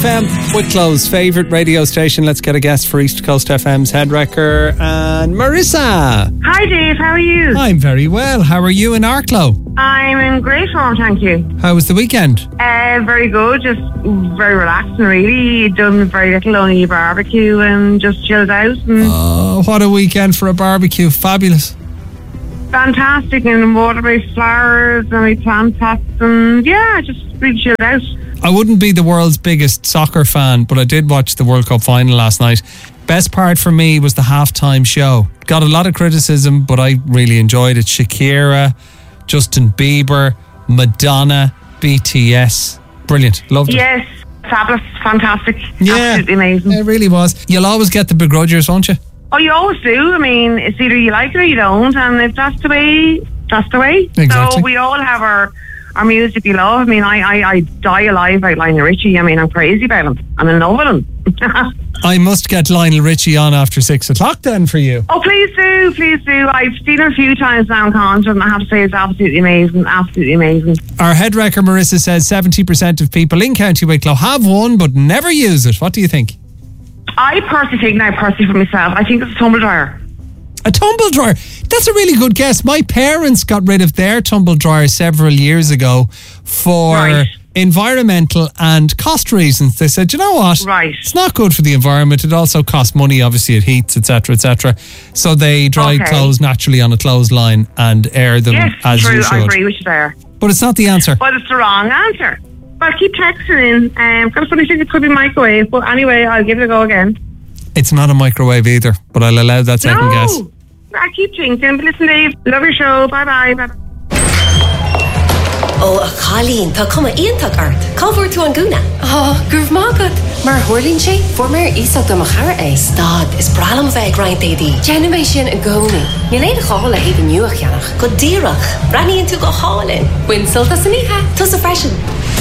FM, Wicklow's favourite radio station. Let's get a guest for East Coast FM's Head Wrecker and Marissa. Hi Dave, how are you? I'm very well. How are you in Arklow? I'm in great form, thank you. How was the weekend? Very good, just very relaxing really. Done very little, only a barbecue and just chilled out. And Oh, what a weekend for a barbecue. Fabulous. fantastic, and water by flowers and we plant pots and yeah, just really chilled out. I wouldn't be the world's biggest soccer fan, but I did watch the World Cup final last night. Best part for me was the halftime show. Got a lot of criticism, but I really enjoyed it. Shakira, Justin Bieber, Madonna, BTS. Brilliant. Loved it. Yes, fabulous, fantastic, Yeah, absolutely amazing. it really was. You'll always get the begrudgers, won't you? Oh, you always do. I mean, it's either you like it or you don't, and if that's the way, that's the way. Exactly. So we all have our music we love. I mean, I die alive about Lionel Richie. I mean, I'm crazy about him. I'm in love with him. I must get Lionel Richie on after 6 o'clock then for you. Oh, please do, please do. I've seen her a few times now in concert, and I have to say it's absolutely amazing, absolutely amazing. Our head wrecker Marissa says 70% of people in County Wicklow have one but never use it. What do you think? I personally think, now personally for myself, I think it's a tumble dryer. A tumble dryer. That's a really good guess. My parents got rid of their tumble dryer several years ago for Right. environmental and cost reasons. They said, you know what? Right. It's not good for the environment. It also costs money, obviously it heats, etc., etc. So they dry Okay. clothes naturally on a clothesline and air them Yes, as true, you should. I agree with you there. But it's not the answer. But it's the wrong answer. Well, keep texting in. Got a funny thing, it could be microwave, but anyway, I'll give it a go again. It's not a microwave either, but I'll allow that second guess. No, I keep thinking. But listen, Dave, love your show. Bye bye. Oh, Colleen, tá cuma íontach art. Cábhar tú an gúna. Oh, gurb mágad. Mar thuirlín sé, formar ísach do machara é. Stad, is bralam bheith graint édí. Jenna sin a gcóna. Ní léad a chála héad a nuach cheannach. Go díreach. Braníonn tú go hálinn. Buin sulta san ihe. Tus a freisin.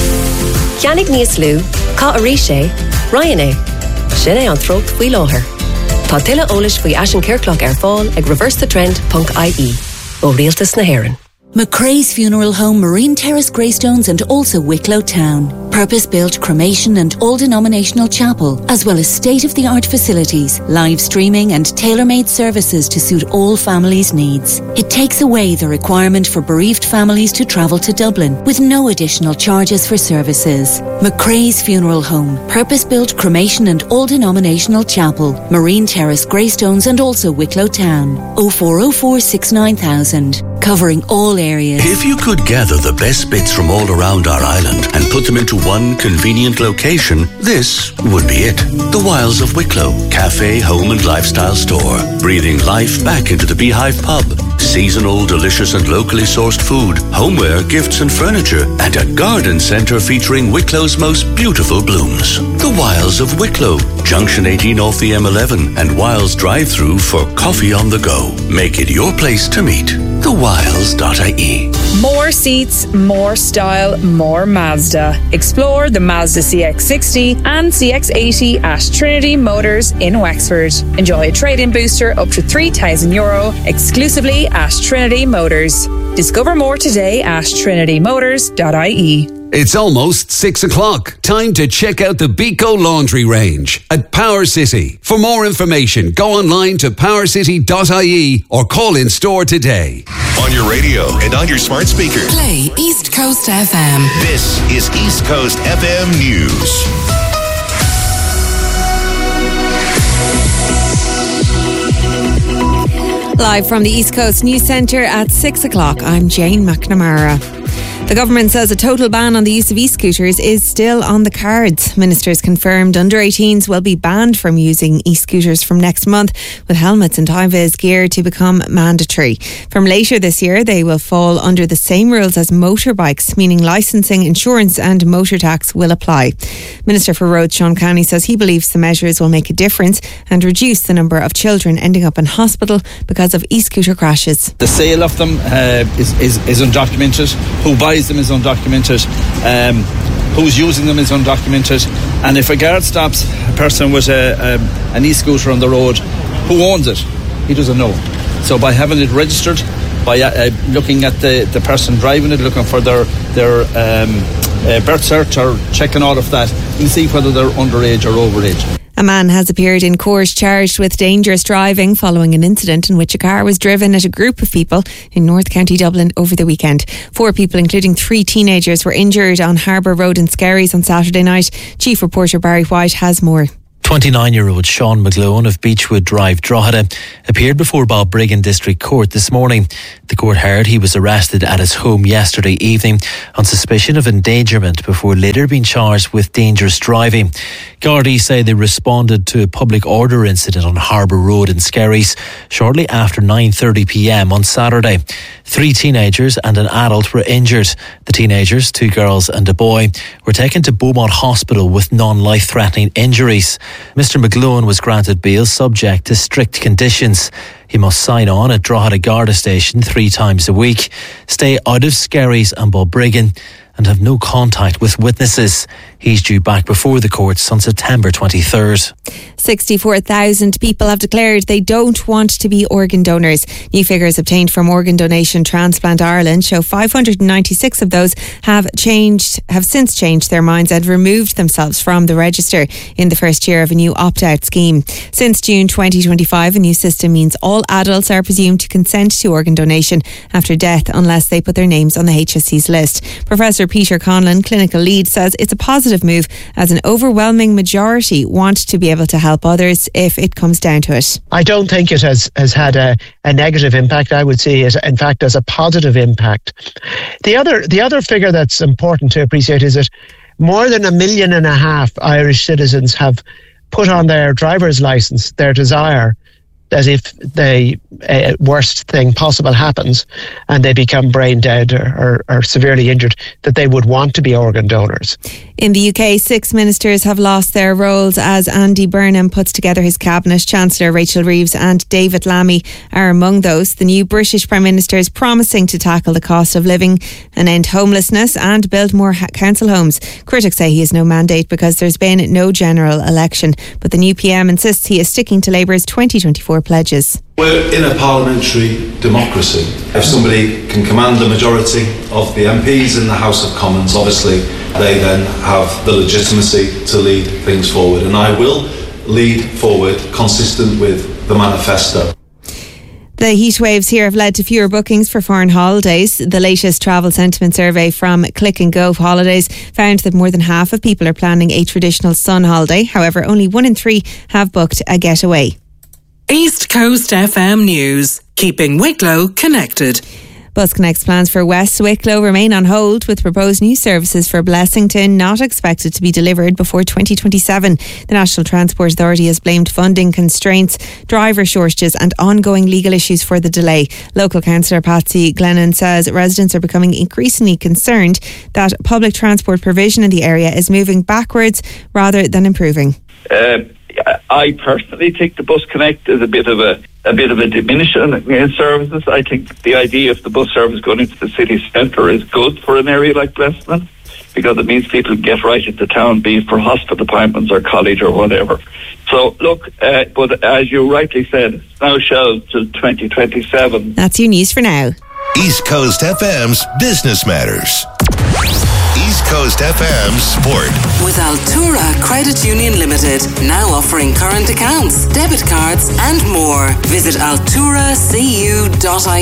Cheannig níos lú, cá a rí sé, Ryan é. Sin é an tróg faoi láthair. Tá tuile eolais faoi Ashen Kirkloch ar fáil ag reversethetrend.ie. Ó rialtas na hÉireann. McCrae's Funeral Home, Marine Terrace, Greystones and also Wicklow Town. Purpose-built cremation and all-denominational chapel, as well as state-of-the-art facilities, live streaming and tailor-made services to suit all families' needs. It takes away the requirement for bereaved families to travel to Dublin, with no additional charges for services. McCrae's Funeral Home, purpose-built cremation and all-denominational chapel, Marine Terrace, Greystones and also Wicklow Town. 0404 69000. Covering all areas. If you could gather the best bits from all around our island and put them into one convenient location, this would be it. The Wilds of Wicklow, cafe, home and lifestyle store. Breathing life back into the Beehive pub. Seasonal, delicious and locally sourced food, homeware, gifts and furniture, and a garden centre featuring Wicklow's most beautiful blooms. The Wilds of Wicklow, Junction 18 off the M11 and Wilds drive-through for coffee on the go. Make it your place to meet. thewilds.ie. More seats, more style, more Mazda. Explore the Mazda CX-60 and CX-80 at Trinity Motors in Wexford. Enjoy a trade-in booster up to €3,000 exclusively at Trinity Motors. Discover more today at trinitymotors.ie. It's almost 6 o'clock. Time to check out the Beco Laundry range at Power City. For more information, go online to powercity.ie or call in store today. On your radio and on your smart speaker. Play East Coast FM. This is East Coast FM News. Live from the East Coast News Centre at 6 o'clock, I'm Jane McNamara. The government says a total ban on the use of e-scooters is still on the cards. Ministers confirmed under-18s will be banned from using e-scooters from next month, with helmets and high-vis gear to become mandatory. From later this year, they will fall under the same rules as motorbikes, meaning licensing, insurance and motor tax will apply. Minister for Roads Sean Cowney says he believes the measures will make a difference and reduce the number of children ending up in hospital because of e-scooter crashes. The sale of them is undocumented. Who buys them is undocumented. Who's using them is undocumented. And if a guard stops a person with an e-scooter on the road, who owns it? He doesn't know. So by having it registered, by looking at the person driving it, looking for their birth cert or checking all of that and see whether they're underage or overage. A man has appeared in court charged with dangerous driving following an incident in which a car was driven at a group of people in North County Dublin over the weekend. 4 people, including 3 teenagers, were injured on Harbour Road in Skerries on Saturday night. Chief reporter Barry White has more. 29-year-old Sean McGlone of Beechwood Drive, Drogheda, appeared before Balbriggan District Court this morning. The court heard he was arrested at his home yesterday evening on suspicion of endangerment before later being charged with dangerous driving. Gardaí say they responded to a public order incident on Harbour Road in Skerries shortly after 9:30pm on Saturday. 3 teenagers and an adult were injured. The teenagers, 2 girls and a boy, were taken to Beaumont Hospital with non-life-threatening injuries. Mr McGlone was granted bail subject to strict conditions. He must sign on at Drogheda Garda Station 3 times a week, stay out of Skerries and Balbriggan, and have no contact with witnesses. He's due back before the courts on September 23rd. 64,000 people have declared they don't want to be organ donors. New figures obtained from Organ Donation Transplant Ireland show 596 of those have since changed their minds and removed themselves from the register in the first year of a new opt-out scheme. Since June 2025, a new system means all adults are presumed to consent to organ donation after death unless they put their names on the HSC's list. Professor Peter Conlon, clinical lead, says it's a positive move as an overwhelming majority want to be able to help others if it comes down to it. I don't think it has had a negative impact. I would see it, in fact, as a positive impact. The other figure that's important to appreciate is that more than 1.5 million Irish citizens have put on their driver's licence their desire that if the worst thing possible happens and they become brain dead or severely injured, that they would want to be organ donors. In the UK, 6 ministers have lost their roles as Andy Burnham puts together his cabinet. Chancellor Rachel Reeves and David Lammy are among those. The new British Prime Minister is promising to tackle the cost of living and end homelessness and build more council homes. Critics say he has no mandate because there's been no general election. But the new PM insists he is sticking to Labour's 2024 pledges. We're in a parliamentary democracy. If somebody can command the majority of the MPs in the House of Commons, obviously they then have the legitimacy to lead things forward. And I will lead forward consistent with the manifesto. The heat waves here have led to fewer bookings for foreign holidays. The latest travel sentiment survey from Click and Go Holidays found that more than half of people are planning a traditional sun holiday. However, only 1 in 3 have booked a getaway. East Coast FM News, keeping Wicklow connected. BusConnect's plans for West Wicklow remain on hold, with proposed new services for Blessington not expected to be delivered before 2027. The National Transport Authority has blamed funding constraints, driver shortages and ongoing legal issues for the delay. Local councillor Patsy Glennon says residents are becoming increasingly concerned that public transport provision in the area is moving backwards rather than improving. I personally think the BusConnect is a bit of a diminishing in services. I think the idea of the bus service going into the city centre is good for an area like Blessington, because it means people get right into town, be it for hospital appointments or college or whatever. So look, but as you rightly said, it's now shelved till 2027. That's your news for now. East Coast FM's Business Matters. East Coast FM Sport. With Altura Credit Union Limited, now offering current accounts, debit cards and more. Visit alturacu.ie.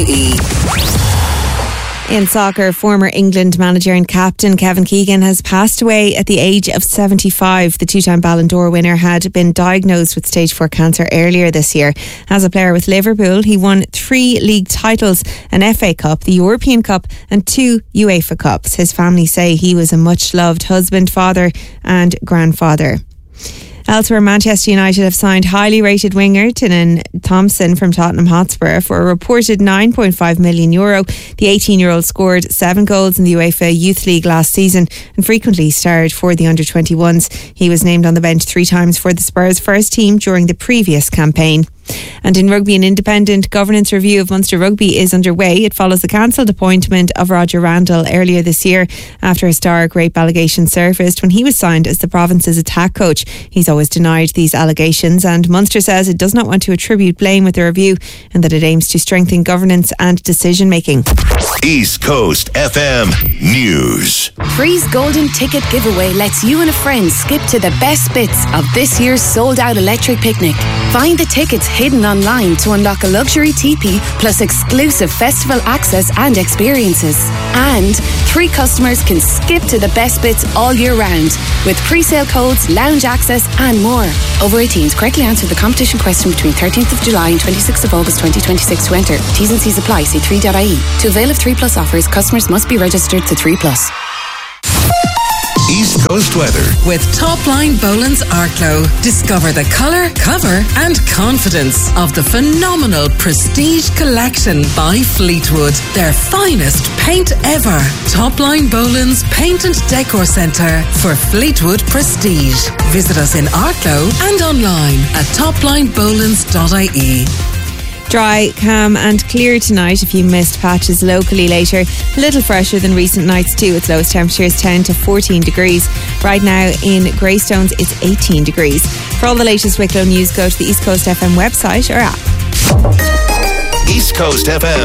In soccer, former England manager and captain Kevin Keegan has passed away at the age of 75. The 2-time Ballon d'Or winner had been diagnosed with stage 4 cancer earlier this year. As a player with Liverpool, he won 3 league titles, an FA Cup, the European Cup and 2 UEFA Cups. His family say he was a much-loved husband, father and grandfather. Elsewhere, Manchester United have signed highly rated winger Tynan Thompson from Tottenham Hotspur for a reported €9.5 million. The 18-year-old scored 7 goals in the UEFA Youth League last season and frequently starred for the under-21s. He was named on the bench 3 times for the Spurs' first team during the previous campaign. And in rugby, an independent governance review of Munster Rugby is underway. It follows the cancelled appointment of Roger Randall earlier this year after historic rape allegations surfaced when he was signed as the province's attack coach. He's always denied these allegations, and Munster says it does not want to attribute blame with the review and that it aims to strengthen governance and decision making. East Coast FM News. Free's Golden Ticket Giveaway lets you and a friend skip to the best bits of this year's sold-out electric picnic. Find the tickets hidden online to unlock a luxury teepee plus exclusive festival access and experiences. And 3 customers can skip to the best bits all year round with pre-sale codes, lounge access and more. Over 18s, correctly answer the competition question between 13th of July and 26th of August 2026 to enter. T's and C's apply. See 3.ie. To avail of 3 Plus offers, customers must be registered to 3 Plus. East Coast weather. With Topline Boland's Arklow. Discover the colour, cover and confidence of the phenomenal Prestige Collection by Fleetwood. Their finest paint ever. Topline Boland's Paint and Decor Centre for Fleetwood Prestige. Visit us in Arklow and online at toplinebolans.ie. Dry, calm and clear tonight. A few mist patches locally later. A little fresher than recent nights too, with lowest temperatures 10 to 14 degrees. Right now in Greystones it's 18 degrees. For all the latest Wicklow news, go to the East Coast FM website or app. East Coast FM